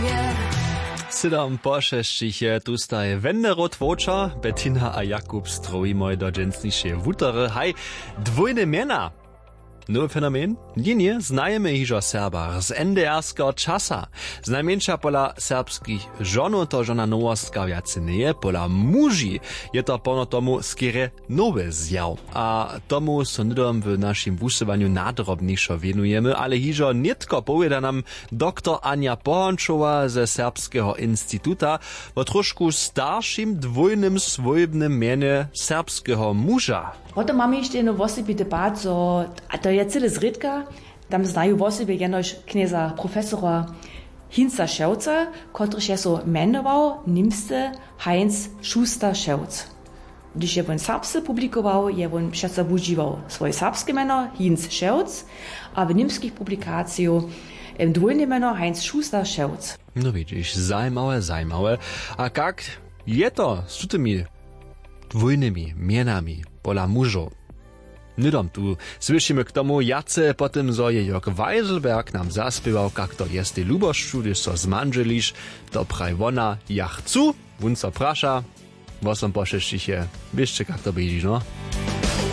Sydom pošešćiche, tu staje Wenderot Voča, Bettina a Jakub strojimoj do dżęsniše wutere. Haj, dwójne miena. Nowy fenomen? Nie, znajemy hižo Serbar z NDR-ského časa. Znajmniejsza pola serbskich żonów to żona nowostka wiacy nie, pola muži je to pono tomu skierę nowy zjaw. A tomu sonidom w naszym wusywaniu nadrobniejszo wienujemy, ale hižo nitko powieda nam dr Ania Pohončová ze Serbskiego Instytuta o troszkę starszym dwójnym swojbnym mienie serbskiego muža. Potem mamy jeszcze jedną osobę debat, so, a to jest cyle zrytka, tam znają osobę jenoś knieza profesora Hinza Ševca, który się so mianował niemscy Heinz Schuster-Ševc. Když je on serbscy publikował, je on přece używał swoje serbskie miano Hinz Ševc, a w niemskich publikacjach dwójne miano Heinz Schuster-Ševc. No widzisz, zajmałe. A jak je to z tymi dwójnymi mienami pola mužov? Nydom tu słyszymy k tomu jace potem, zo je Jörg Weiselberg nam zaspiewał, jak to jest ty luboszczu, gdyż so zmandżelisz, to praj wona, ja chcу, wun so prasza, was on poszeszczycie, wieszcie, jak to będzie, no?